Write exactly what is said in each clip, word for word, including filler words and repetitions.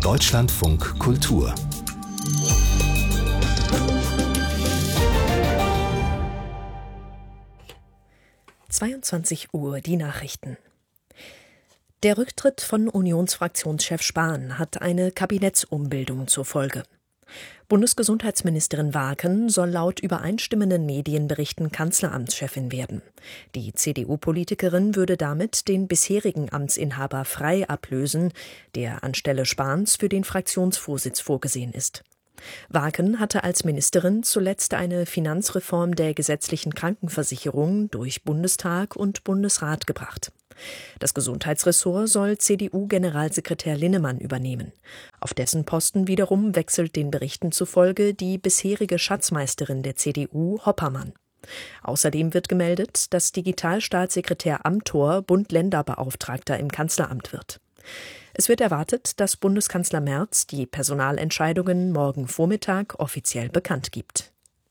Deutschlandfunk Kultur. zweiundzwanzig Uhr, die Nachrichten. Der Rücktritt von Unionsfraktionschef Spahn hat eine Kabinettsumbildung zur Folge. Bundesgesundheitsministerin Waaken soll laut übereinstimmenden Medienberichten Kanzleramtschefin werden. Die C D U-Politikerin würde damit den bisherigen Amtsinhaber Frey ablösen, der anstelle Spahns für den Fraktionsvorsitz vorgesehen ist. Waaken hatte als Ministerin zuletzt eine Finanzreform der gesetzlichen Krankenversicherung durch Bundestag und Bundesrat gebracht. Das Gesundheitsressort soll C D U-Generalsekretär Linnemann übernehmen. Auf dessen Posten wiederum wechselt den Berichten zufolge die bisherige Schatzmeisterin der C D U, Hoppermann. Außerdem wird gemeldet, dass Digitalstaatssekretär Amthor Bund-Länder-Beauftragter im Kanzleramt wird. Es wird erwartet, dass Bundeskanzler Merz die Personalentscheidungen morgen Vormittag offiziell bekannt gibt.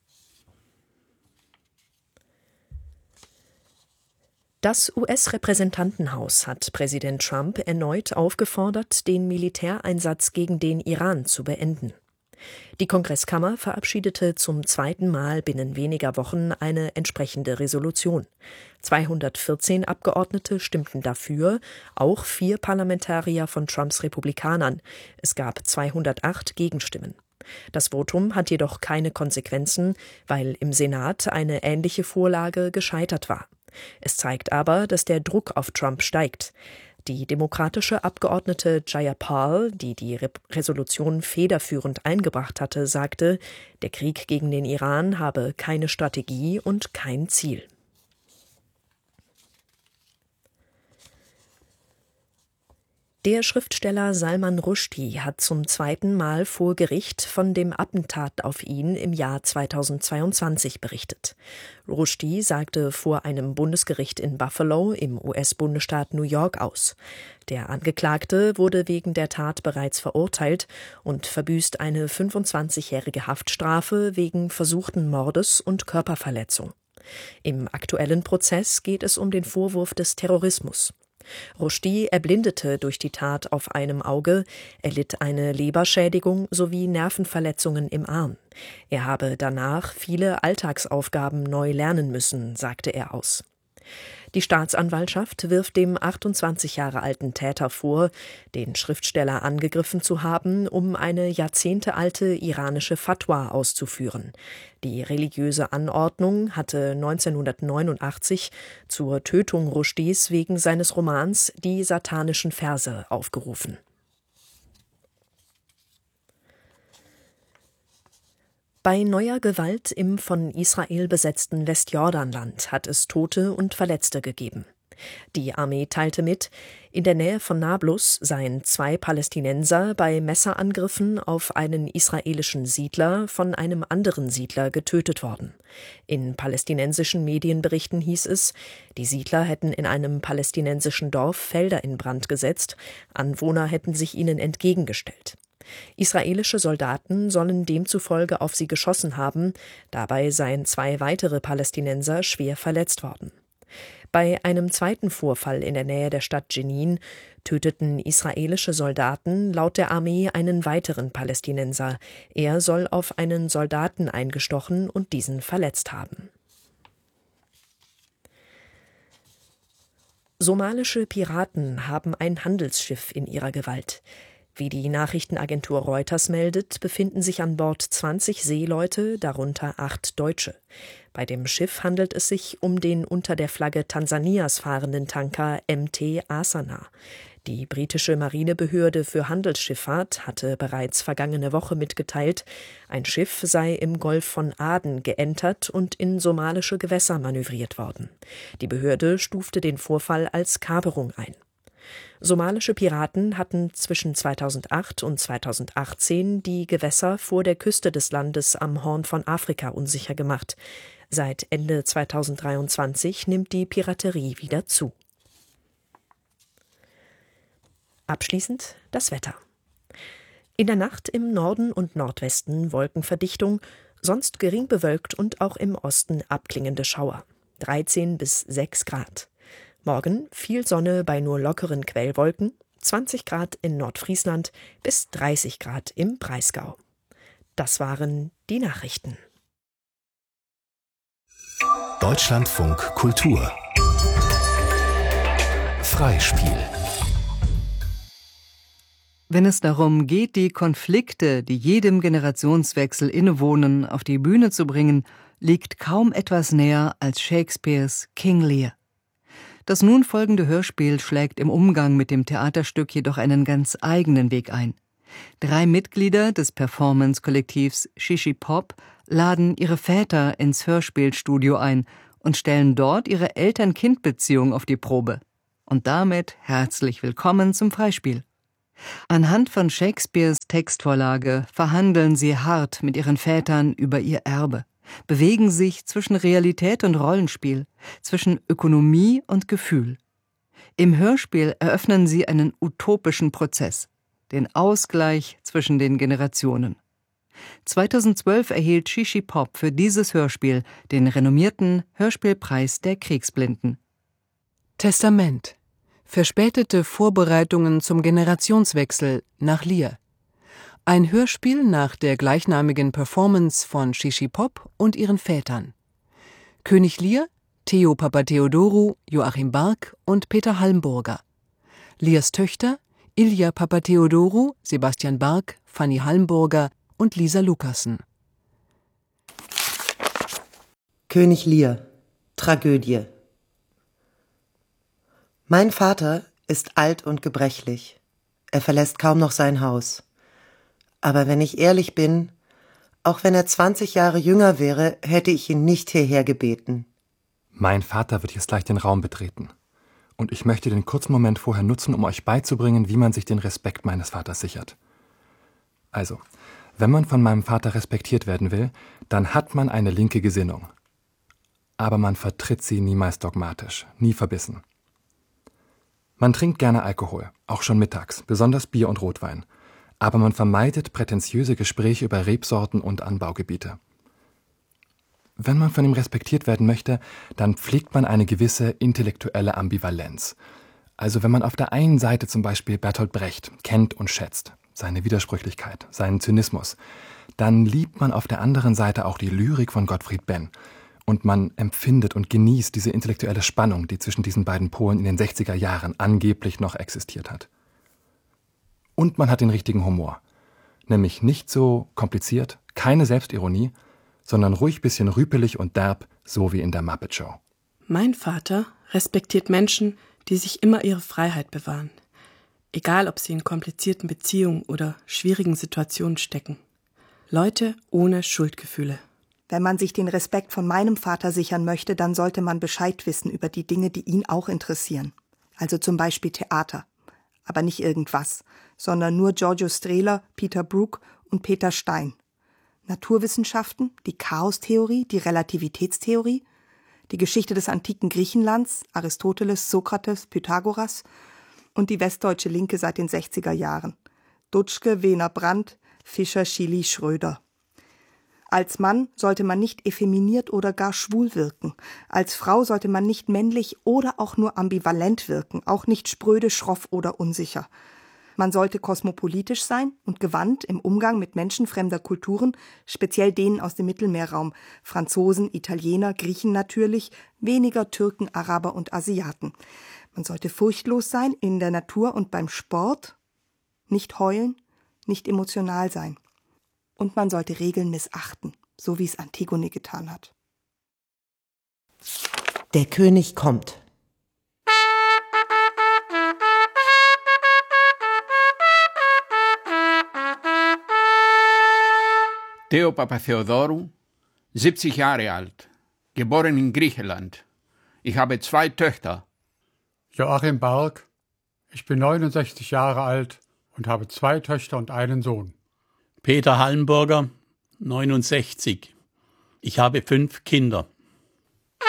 Das U S-Repräsentantenhaus hat Präsident Trump erneut aufgefordert, den Militäreinsatz gegen den Iran zu beenden. Die Kongresskammer verabschiedete zum zweiten Mal binnen weniger Wochen eine entsprechende Resolution. zweihundertvierzehn Abgeordnete stimmten dafür, auch vier Parlamentarier von Trumps Republikanern. Es gab zweihundertacht Gegenstimmen. Das Votum hat jedoch keine Konsequenzen, weil im Senat eine ähnliche Vorlage gescheitert war. Es zeigt aber, dass der Druck auf Trump steigt. Die demokratische Abgeordnete Jayapal, die die Re- Resolution federführend eingebracht hatte, sagte, der Krieg gegen den Iran habe keine Strategie und kein Ziel. Der Schriftsteller Salman Rushdie hat zum zweiten Mal vor Gericht von dem Attentat auf ihn im Jahr zweitausendzweiundzwanzig berichtet. Rushdie sagte vor einem Bundesgericht in Buffalo im U S-Bundesstaat New York aus. Der Angeklagte wurde wegen der Tat bereits verurteilt und verbüßt eine fünfundzwanzigjährige Haftstrafe wegen versuchten Mordes und Körperverletzung. Im aktuellen Prozess geht es um den Vorwurf des Terrorismus. Rushdie erblindete durch die Tat auf einem Auge, erlitt eine Leberschädigung sowie Nervenverletzungen im Arm. Er habe danach viele Alltagsaufgaben neu lernen müssen, sagte er aus. Die Staatsanwaltschaft wirft dem achtundzwanzig Jahre alten Täter vor, den Schriftsteller angegriffen zu haben, um eine jahrzehntealte iranische Fatwa auszuführen. Die religiöse Anordnung hatte neunzehnhundertneunundachtzig zur Tötung Rushdies wegen seines Romans Die satanischen Verse aufgerufen. Bei neuer Gewalt im von Israel besetzten Westjordanland hat es Tote und Verletzte gegeben. Die Armee teilte mit, in der Nähe von Nablus seien zwei Palästinenser bei Messerangriffen auf einen israelischen Siedler von einem anderen Siedler getötet worden. In palästinensischen Medienberichten hieß es, die Siedler hätten in einem palästinensischen Dorf Felder in Brand gesetzt, Anwohner hätten sich ihnen entgegengestellt. Israelische Soldaten sollen demzufolge auf sie geschossen haben, dabei seien zwei weitere Palästinenser schwer verletzt worden. Bei einem zweiten Vorfall in der Nähe der Stadt Jenin töteten israelische Soldaten laut der Armee einen weiteren Palästinenser. Er soll auf einen Soldaten eingestochen und diesen verletzt haben. Somalische Piraten haben ein Handelsschiff in ihrer Gewalt. Wie die Nachrichtenagentur Reuters meldet, befinden sich an Bord zwanzig Seeleute, darunter acht Deutsche. Bei dem Schiff handelt es sich um den unter der Flagge Tansanias fahrenden Tanker M T Asana. Die britische Marinebehörde für Handelsschifffahrt hatte bereits vergangene Woche mitgeteilt, ein Schiff sei im Golf von Aden geentert und in somalische Gewässer manövriert worden. Die Behörde stufte den Vorfall als Kaperung ein. Somalische Piraten hatten zwischen zweitausendacht und zweitausendachtzehn die Gewässer vor der Küste des Landes am Horn von Afrika unsicher gemacht. Seit Ende zweitausenddreiundzwanzig nimmt die Piraterie wieder zu. Abschließend das Wetter. In der Nacht im Norden und Nordwesten Wolkenverdichtung, sonst gering bewölkt und auch im Osten abklingende Schauer. dreizehn bis sechs Grad. Morgen viel Sonne bei nur lockeren Quellwolken, zwanzig Grad in Nordfriesland bis dreißig Grad im Breisgau. Das waren die Nachrichten. Deutschlandfunk Kultur Freispiel. Wenn es darum geht, die Konflikte, die jedem Generationswechsel innewohnen, auf die Bühne zu bringen, liegt kaum etwas näher als Shakespeares King Lear. Das nun folgende Hörspiel schlägt im Umgang mit dem Theaterstück jedoch einen ganz eigenen Weg ein. Drei Mitglieder des Performance-Kollektivs Shishi Pop laden ihre Väter ins Hörspielstudio ein und stellen dort ihre Eltern-Kind-Beziehung auf die Probe. Und damit herzlich willkommen zum Freispiel. Anhand von Shakespeares Textvorlage verhandeln sie hart mit ihren Vätern über ihr Erbe, bewegen sich zwischen Realität und Rollenspiel, zwischen Ökonomie und Gefühl. Im Hörspiel eröffnen sie einen utopischen Prozess, den Ausgleich zwischen den Generationen. zweitausendzwölf erhielt Shishi Pop für dieses Hörspiel den renommierten Hörspielpreis der Kriegsblinden. Testament. Verspätete Vorbereitungen zum Generationswechsel nach Lear. Ein Hörspiel nach der gleichnamigen Performance von Shishi Pop und ihren Vätern. König Lear, Theo Papatheodorou, Joachim Bark und Peter Halmburger. Lears Töchter Ilja Papatheodorou, Sebastian Bark, Fanny Halmburger und Lisa Lucassen. König Lear. Tragödie. Mein Vater ist alt und gebrechlich. Er verlässt kaum noch sein Haus. Aber wenn ich ehrlich bin, auch wenn er zwanzig Jahre jünger wäre, hätte ich ihn nicht hierher gebeten. Mein Vater wird jetzt gleich den Raum betreten. Und ich möchte den kurzen Moment vorher nutzen, um euch beizubringen, wie man sich den Respekt meines Vaters sichert. Also, wenn man von meinem Vater respektiert werden will, dann hat man eine linke Gesinnung. Aber man vertritt sie niemals dogmatisch, nie verbissen. Man trinkt gerne Alkohol, auch schon mittags, besonders Bier und Rotwein. Aber man vermeidet prätentiöse Gespräche über Rebsorten und Anbaugebiete. Wenn man von ihm respektiert werden möchte, dann pflegt man eine gewisse intellektuelle Ambivalenz. Also wenn man auf der einen Seite zum Beispiel Bertolt Brecht kennt und schätzt, seine Widersprüchlichkeit, seinen Zynismus, dann liebt man auf der anderen Seite auch die Lyrik von Gottfried Benn. Und man empfindet und genießt diese intellektuelle Spannung, die zwischen diesen beiden Polen in den sechziger Jahren angeblich noch existiert hat. Und man hat den richtigen Humor. Nämlich nicht so kompliziert, keine Selbstironie, sondern ruhig bisschen rüpelig und derb, so wie in der Muppet Show. Mein Vater respektiert Menschen, die sich immer ihre Freiheit bewahren. Egal, ob sie in komplizierten Beziehungen oder schwierigen Situationen stecken. Leute ohne Schuldgefühle. Wenn man sich den Respekt von meinem Vater sichern möchte, dann sollte man Bescheid wissen über die Dinge, die ihn auch interessieren. Also zum Beispiel Theater. Aber nicht irgendwas, sondern nur Giorgio Strehler, Peter Brook und Peter Stein. Naturwissenschaften, die Chaostheorie, die Relativitätstheorie, die Geschichte des antiken Griechenlands, Aristoteles, Sokrates, Pythagoras und die westdeutsche Linke seit den sechziger Jahren. Dutschke, Wehner Brandt, Fischer, Schily, Schröder. Als Mann sollte man nicht effeminiert oder gar schwul wirken. Als Frau sollte man nicht männlich oder auch nur ambivalent wirken, auch nicht spröde, schroff oder unsicher. Man sollte kosmopolitisch sein und gewandt im Umgang mit Menschen fremder Kulturen, speziell denen aus dem Mittelmeerraum, Franzosen, Italiener, Griechen natürlich, weniger Türken, Araber und Asiaten. Man sollte furchtlos sein in der Natur und beim Sport, nicht heulen, nicht emotional sein. Und man sollte Regeln missachten, so wie es Antigone getan hat. Der König kommt. Theo Papatheodorou, siebzig Jahre alt, geboren in Griechenland. Ich habe zwei Töchter. Joachim Bark, ich bin neunundsechzig Jahre alt und habe zwei Töchter und einen Sohn. Peter Halmburger, neunundsechzig. Ich habe fünf Kinder.